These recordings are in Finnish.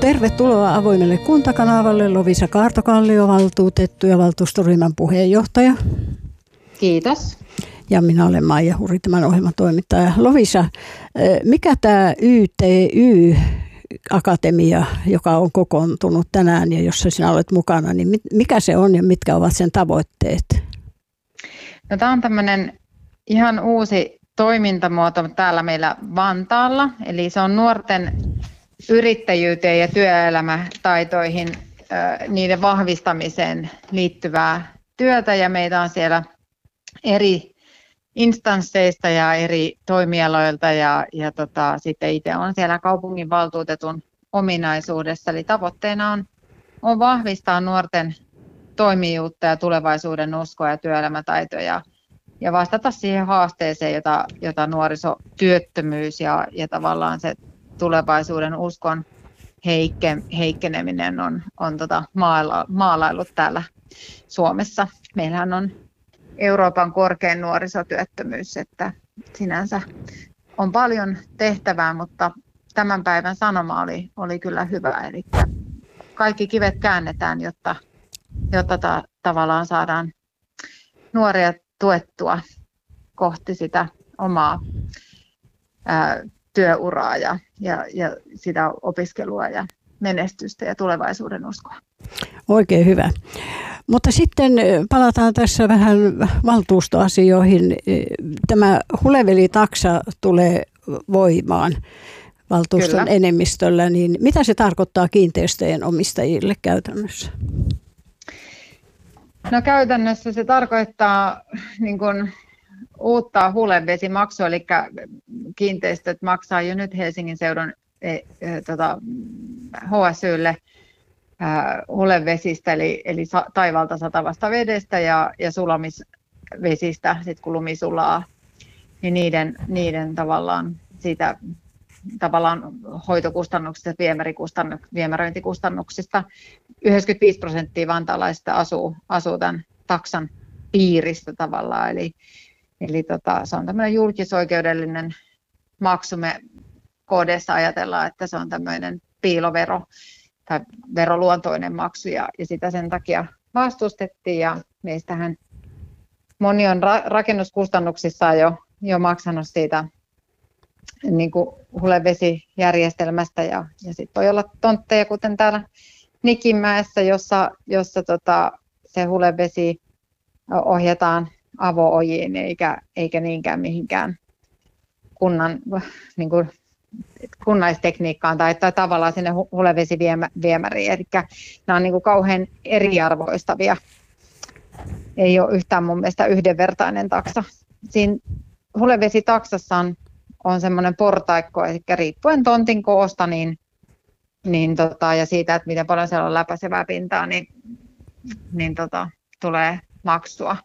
Tervetuloa avoimelle kuntakanavalle Lovisa Kaartokallio, valtuutettu ja valtuustoryhmän puheenjohtaja. Kiitos. Ja minä olen Maija Huri, tämän ohjelman toimittaja. Lovisa, mikä tämä YTY-akatemia, joka on kokoontunut tänään ja jossa sinä olet mukana, niin mikä se on ja mitkä ovat sen tavoitteet? No, tämä on tämmöinen ihan uusi toimintamuoto täällä meillä Vantaalla. Eli se on nuorten yrittäjyyteen ja työelämätaitoihin, niiden vahvistamiseen liittyvää työtä. Ja meitä on siellä eri instansseista ja eri toimialoilta ja sitten itse olen siellä kaupunginvaltuutetun ominaisuudessa. Eli tavoitteena on vahvistaa nuorten toimijuutta ja tulevaisuuden uskoa ja työelämätaitoja ja vastata siihen haasteeseen, jota nuorisotyöttömyys ja tavallaan se tulevaisuuden uskon heikkeneminen on maalaillut täällä Suomessa. Meillähän on Euroopan korkein nuorisotyöttömyys, että sinänsä on paljon tehtävää, mutta tämän päivän sanoma oli kyllä hyvä. Eli kaikki kivet käännetään, jotta tavallaan saadaan nuoria tuettua kohti sitä omaa työuraa ja sitä opiskelua ja menestystä ja tulevaisuuden uskoa. Oikein hyvä. Mutta sitten palataan tässä vähän valtuustoasioihin. Tämä Huleveli-taksa tulee voimaan valtuuston enemmistöllä, niin mitä se tarkoittaa kiinteistöjen omistajille käytännössä? No, käytännössä se tarkoittaa niin kuin uutta hulevesimaksua, eli kiinteistöt maksaa jo nyt Helsingin seudun HSYlle hulevesistä, eli taivaalta satavasta vedestä ja sulamisvesistä, sit kun lumi sulaa, niin niiden tavallaan hoitokustannuksista, viemäröintikustannuksista 95% vantaalaisista asuu tämän taksan piiristä tavallaan, eli se on tämmöinen julkisoikeudellinen maksu. Me KD:ssa ajatellaan, että se on tämmöinen piilovero tai veroluontoinen maksu ja sitä sen takia vastustettiin ja meistähän moni on rakennuskustannuksissaan jo maksanut siitä niin kuin hulevesijärjestelmästä ja sitten voi olla tontteja, kuten täällä Nikinmäessä, jossa se hulevesi ohjataan avo-ojiin eikä niinkään mihinkään kunnan niin kuin kunnallistekniikkaan tai tavallaan sinne hulevesiviemäriin. Eli nämä on niin kuin kauhean eriarvoistavia. Ei ole yhtään mun mielestä yhdenvertainen taksa. Siinä hulevesitaksassa on semmoinen portaikko, eli riippuen tontin koosta ja siitä, että miten paljon siellä on läpäisevää pintaa, niin tulee maksua.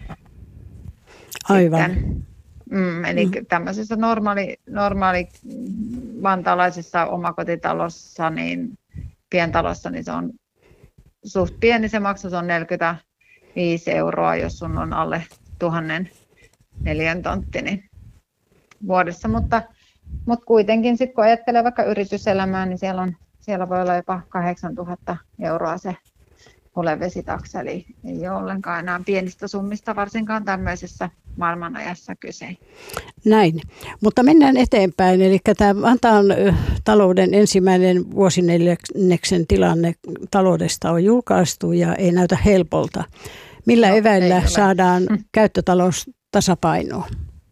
Aivan. Eli tämmöisessä normaali vantaalaisessa omakotitalossa, niin pientalossa, niin se on suht pieni se maksu, se on 45 €, jos sun on alle 1000 neliöntontti niin vuodessa, mutta kuitenkin sitten kun ajattelee vaikka yrityselämää, niin siellä voi olla jopa 8000 € se hulevesitaksa, eli ei ole ollenkaan enää pienistä summista, varsinkaan tämmöisessä maailmanajassa kyse. Näin, mutta mennään eteenpäin, eli tämä Vantaan talouden ensimmäinen vuosineljänneksen tilanne taloudesta on julkaistu ja ei näytä helpolta. Millä eväillä saadaan käyttötalous tasapainoon?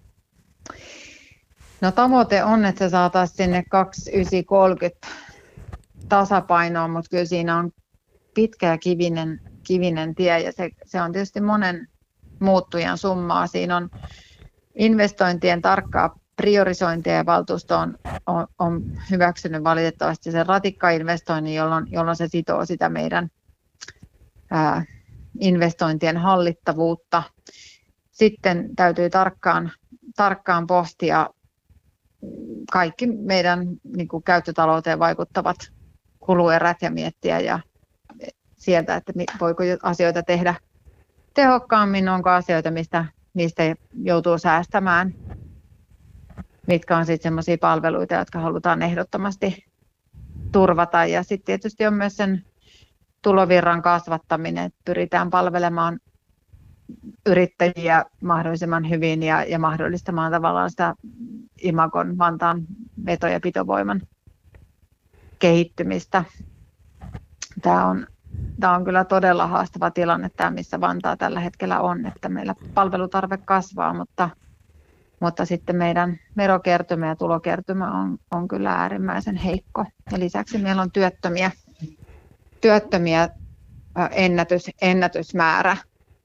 No, tavoite on, että se saataisiin sinne 2930 tasapainoon, mutta kyllä siinä on pitkä ja kivinen tie ja se on tietysti monen muuttujan summaa. Siinä on investointien tarkkaa priorisointia ja valtuusto on hyväksynyt valitettavasti sen ratikkainvestoinnin, jolloin se sitoo sitä meidän investointien hallittavuutta. Sitten täytyy tarkkaan pohtia kaikki meidän niin kuin käyttötalouteen vaikuttavat kuluerät ja miettiä ja sieltä, että voiko asioita tehdä tehokkaammin, onko asioita, mistä joutuu säästämään, mitkä on sitten sellaisia palveluita, jotka halutaan ehdottomasti turvata. Ja sitten tietysti on myös sen tulovirran kasvattaminen, että pyritään palvelemaan yrittäjiä mahdollisimman hyvin ja mahdollistamaan tavallaan sitä Imagon Vantaan veto- ja pitovoiman kehittymistä. Tämä on kyllä todella haastava tilanne, tämä missä Vantaa tällä hetkellä on, että meillä palvelutarve kasvaa, mutta sitten meidän verokertymä ja tulokertymä on kyllä äärimmäisen heikko. Ja lisäksi meillä on työttömiä ennätysmäärä.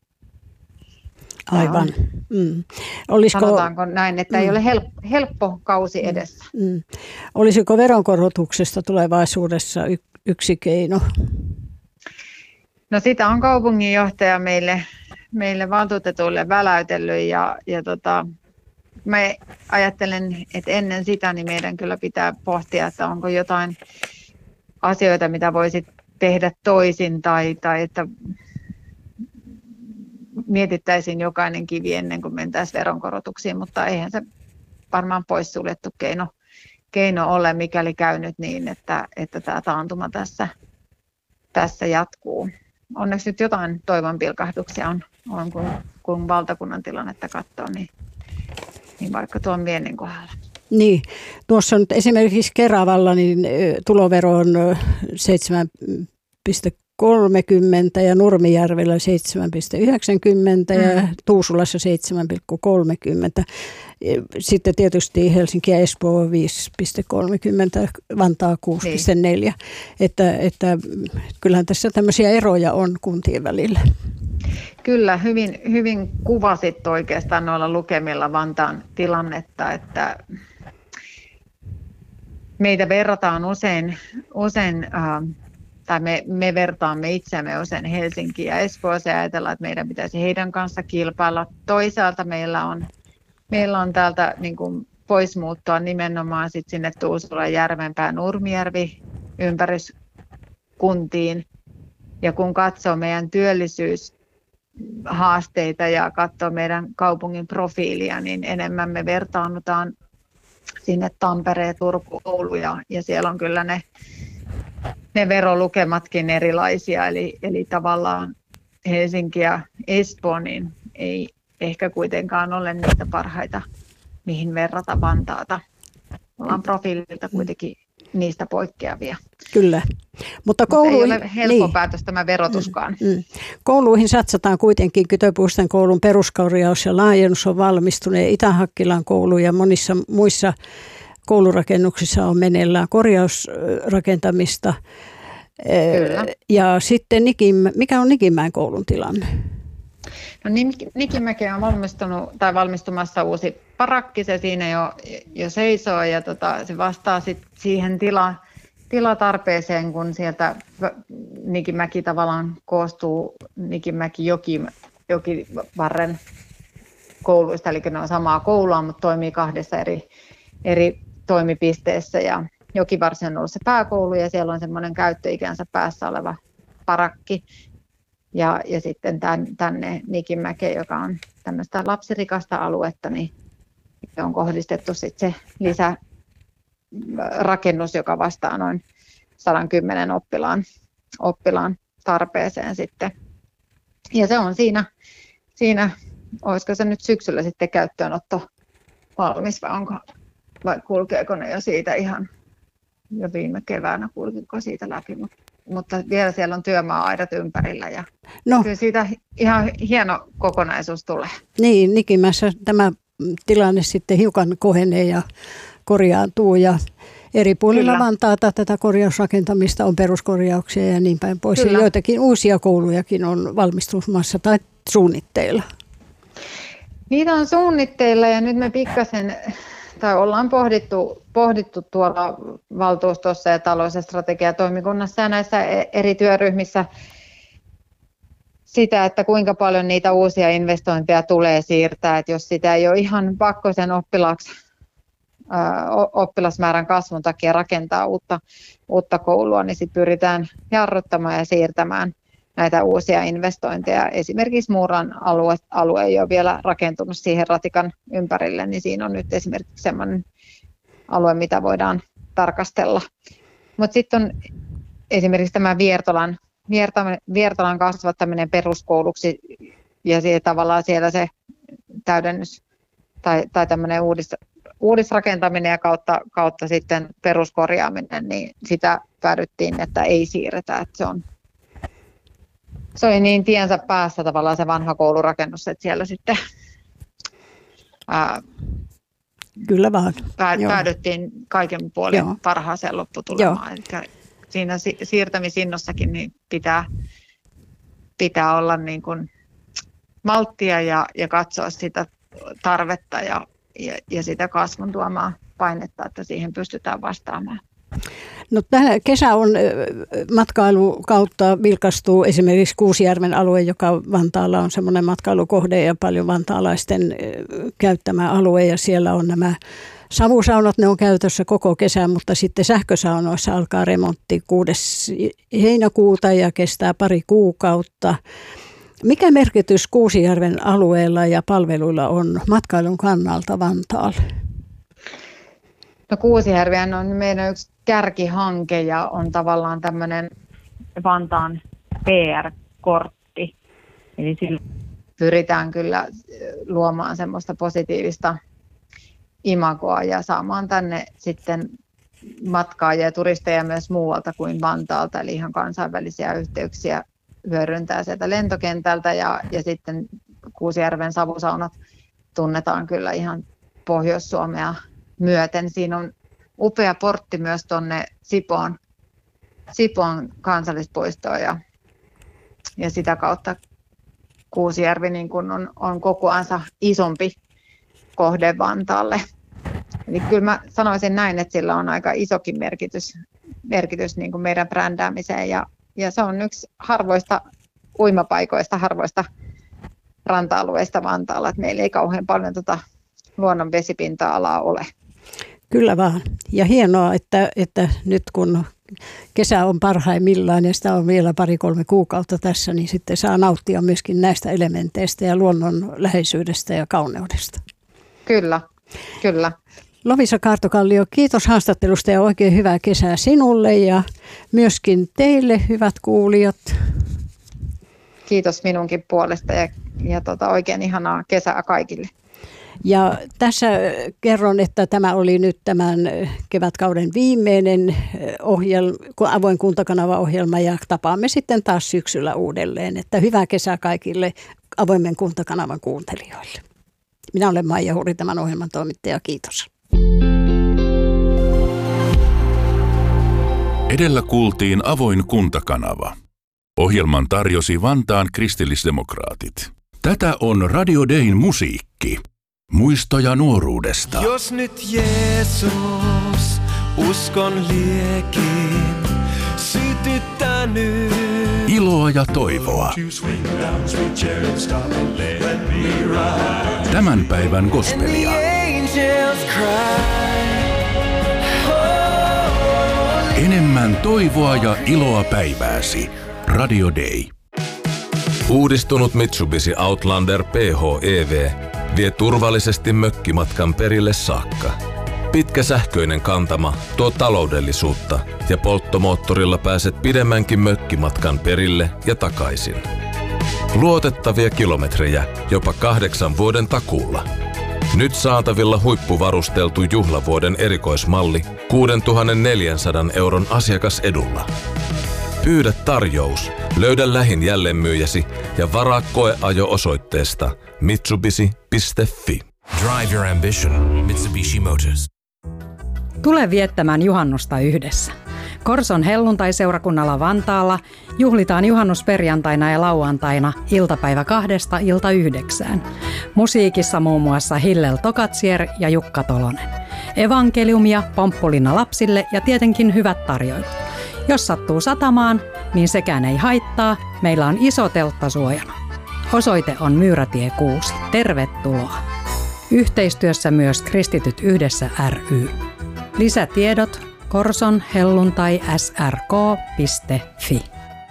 Aivan. Sanotaanko näin, että ei ole helppo kausi edessä. Olisiko veronkorotuksesta tulevaisuudessa yksi keino? No sitä on kaupunginjohtaja meille valtuutetuille väläytellyt ja mä ajattelen, että ennen sitä niin meidän kyllä pitää pohtia, että onko jotain asioita, mitä voisi tehdä toisin tai että mietittäisiin jokainen kivi ennen kuin mentäisiin veronkorotuksiin, mutta eihän se varmaan poissuljettu keino ole, mikäli käy nyt niin, että tämä taantuma tässä jatkuu. Onneksi nyt jotain toivon pilkahduksia on kun valtakunnan tilannetta katsoo, niin vaikka tuon viennin kohdalla. Niin, tuossa on nyt esimerkiksi Keravalla niin tulovero on 7,30 ja Nurmijärvellä 7,90 ja Tuusulassa 7,30. Sitten tietysti Helsinki ja Espoo 5,30, Vantaa 6,4. Niin. Että kyllähän tässä tämmöisiä eroja on kuntien välillä. Kyllä, hyvin kuvasit oikeastaan noilla lukemilla Vantaan tilannetta, että meitä verrataan usein tai me vertaamme itseämme usein Helsinkiin ja Espooseen ja ajatellaan, että meidän pitäisi heidän kanssa kilpailla. Toisaalta meillä on täältä niin kuin poismuuttoa nimenomaan sit sinne Tuusulan, Järvenpään, Nurmijärvi ympäryskuntiin. Ja kun katsoo meidän työllisyyshaasteita ja katsoo meidän kaupungin profiilia, niin enemmän me vertaannutaan sinne Tampereen, Turku, Oulu ja siellä on kyllä ne verolukematkin erilaisia. Eli tavallaan Helsinki ja Espoo niin ei ehkä kuitenkaan ole niitä parhaita, mihin verrata Vantaata. Ollaan profiililta kuitenkin niistä poikkeavia. Kyllä. Mutta ei ole helppo päätös tämä verotuskaan. Kouluihin satsataan kuitenkin. Kytöpuiston koulun peruskorjaus ja laajennus on valmistunut. Itä-Hakkilan koulu ja monissa muissa koulurakennuksissa on meneillään korjausrakentamista. Kyllä. Ja sitten mikä on Nikinmäen koulun tilanne? No Nikinmäkeen on valmistumassa uusi parakki, se siinä jo seisoo ja se vastaa siihen tilatarpeeseen, kun sieltä Nikinmäki tavallaan koostuu Nikinmäki-Jokivarren kouluista, eli ne on samaa koulua, mutta toimii kahdessa eri toimipisteessä ja Jokivarsi on ollut se pääkoulu ja siellä on semmoinen käyttöikänsä päässä oleva parakki. Ja sitten tänne Nikinmäkeen, joka on tämmöistä lapsirikasta aluetta, niin on kohdistettu sitten se lisärakennus, joka vastaa noin 110 oppilaan tarpeeseen sitten. Ja se on siinä olisiko se nyt syksyllä sitten käyttöönotto valmis vai kulkeeko ne jo siitä ihan jo viime keväänä, kulkiko siitä läpi, mutta vielä siellä on työmaa-aidat ympärillä ja kyllä siitä ihan hieno kokonaisuus tulee. Niin, Nikinmäessä tämä tilanne sitten hiukan kohenee ja korjaantuu ja eri puolilla Vantaata tätä korjausrakentamista on peruskorjauksia ja niin päin pois. Ja joitakin uusia koulujakin on valmistumassa tai suunnitteilla. Niitä on suunnitteilla ja nyt me pikkasen ollaan pohdittu tuolla valtuustossa ja talous- ja strategiatoimikunnassa ja näissä eri työryhmissä sitä, että kuinka paljon niitä uusia investointeja tulee siirtää. Että jos sitä ei ole ihan pakko sen oppilasmäärän kasvun takia rakentaa uutta koulua, niin sitten pyritään jarruttamaan ja siirtämään näitä uusia investointeja. Esimerkiksi Muuran alue ei ole vielä rakentunut siihen ratikan ympärille, niin siinä on nyt esimerkiksi sellainen alue, mitä voidaan tarkastella. Mutta sitten on esimerkiksi tämä Viertolan kasvattaminen peruskouluksi ja tavallaan siellä se täydennys tai tämmöinen uudisrakentaminen ja kautta sitten peruskorjaaminen, niin sitä päädyttiin, että ei siirretä. Että se oli niin tiensä päässä tavallaan se vanha koulurakennus, että siellä sitten kyllä vaan. Päädyttiin kaiken puolin parhaaseen lopputulemaan. Eli siinä siirtämisinnossakin niin pitää olla niin kuin malttia ja katsoa sitä tarvetta ja sitä kasvun tuomaa painetta, että siihen pystytään vastaamaan. No, tämä kesä on matkailu kautta vilkastuu esimerkiksi Kuusijärven alue, joka Vantaalla on semmoinen matkailukohde ja paljon vantaalaisten käyttämä alue, ja siellä on nämä savusaunat, ne on käytössä koko kesän, mutta sitten sähkösaunoissa alkaa remontti 6. heinäkuuta ja kestää pari kuukautta. Mikä merkitys Kuusijärven alueella ja palveluilla on matkailun kannalta Vantaalla? No, Kuusijärvihän on meidän yksi kärkihanke ja on tavallaan tämmöinen Vantaan PR-kortti. Eli sillä pyritään kyllä luomaan semmoista positiivista imagoa ja saamaan tänne sitten matkaajia ja turisteja myös muualta kuin Vantaalta, eli ihan kansainvälisiä yhteyksiä hyödyntää sieltä lentokentältä ja sitten Kuusijärven savusaunat tunnetaan kyllä ihan Pohjois-Suomea myöten. Siinä on upea portti myös tuonne Sipoon kansallispuistoon ja sitä kautta Kuusijärvi niin kun on kokoansa isompi kohde Vantaalle. Eli kyllä mä sanoisin näin, että sillä on aika isokin merkitys niin kuin meidän brändäämiseen ja se on yksi harvoista uimapaikoista, harvoista ranta-alueista Vantaalla, että meillä ei kauhean paljon luonnon vesipinta-alaa ole. Kyllä vaan. Ja hienoa, että nyt kun kesä on parhaimmillaan ja sitä on vielä 2-3 kuukautta tässä, niin sitten saa nauttia myöskin näistä elementeistä ja luonnon läheisyydestä ja kauneudesta. Kyllä, kyllä. Lovisa Kaartokallio, kiitos haastattelusta ja oikein hyvää kesää sinulle ja myöskin teille, hyvät kuulijat. Kiitos minunkin puolesta ja oikein ihanaa kesää kaikille. Ja tässä kerron, että tämä oli nyt tämän kevätkauden viimeinen avoin kuntakanava-ohjelma ja tapaamme sitten taas syksyllä uudelleen. Että hyvää kesää kaikille avoimen kuntakanavan kuuntelijoille. Minä olen Maija Huri, tämän ohjelman toimittaja. Kiitos. Edellä kuultiin avoin kuntakanava. Ohjelman tarjosi Vantaan kristillisdemokraatit. Tätä on Radio Dayn musiikki. Muistoja nuoruudesta. Jos nyt Jeesus uskon liekin sytyttänyt. Iloa ja toivoa. Tämän päivän gospelia. Enemmän toivoa ja iloa päivääsi. Radio Day. Uudistunut Mitsubishi Outlander PHEV vie turvallisesti mökkimatkan perille saakka. Pitkä sähköinen kantama tuo taloudellisuutta ja polttomoottorilla pääset pidemmänkin mökkimatkan perille ja takaisin. Luotettavia kilometrejä jopa 8 vuoden takuulla. Nyt saatavilla huippuvarusteltu juhlavuoden erikoismalli 6,400 € asiakasedulla. Pyydä tarjous, löydä lähin jälleenmyyjäsi ja varaa koeajo osoitteesta mitsubishi.fi. Drive your ambition, Mitsubishi Motors. Tule viettämään juhannusta yhdessä. Korson helluntaiseurakunnalla Vantaalla juhlitaan juhannusperjantaina ja lauantaina iltapäivä 2–9. Musiikissa muun muassa Hillel Tokatsier ja Jukka Tolonen. Evankeliumia, pomppulina lapsille ja tietenkin hyvät tarjoilut. Jos sattuu satamaan, niin sekään ei haittaa. Meillä on iso teltta suojana. Osoite on Myyrätie 6. Tervetuloa. Yhteistyössä myös Kristityt yhdessä ry. Lisätiedot korsonhelluntai.srk.fi.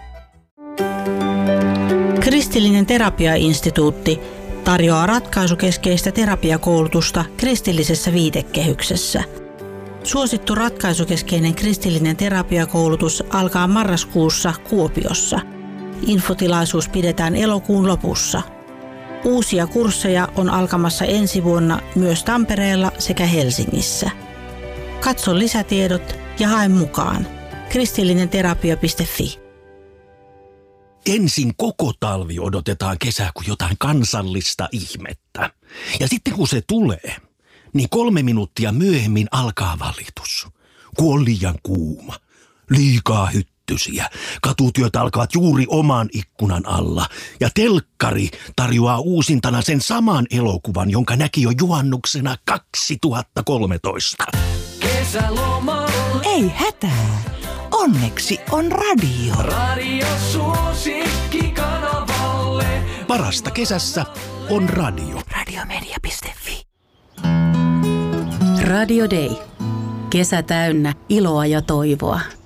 Kristillinen terapiainstituutti tarjoaa ratkaisukeskeistä terapiakoulutusta kristillisessä viitekehyksessä. Suosittu ratkaisukeskeinen kristillinen terapiakoulutus alkaa marraskuussa Kuopiossa. Infotilaisuus pidetään elokuun lopussa. Uusia kursseja on alkamassa ensi vuonna myös Tampereella sekä Helsingissä. Katso lisätiedot ja hae mukaan. kristillinenterapia.fi. Ensin koko talvi odotetaan kesää kuin jotain kansallista ihmettä. Ja sitten kun se tulee, niin 3 minuuttia myöhemmin alkaa valitus. Kun on liian kuuma, liikaa hyttysiä, katutyöt alkavat juuri oman ikkunan alla. Ja telkkari tarjoaa uusintana sen saman elokuvan, jonka näki jo juhannuksena 2013. Kesälomalla. Ei hätää. Onneksi on radio. Radio suosikki kanavalle. Parasta kesässä on radio. Radiomedia.fi. Radio Day. Kesä täynnä iloa ja toivoa.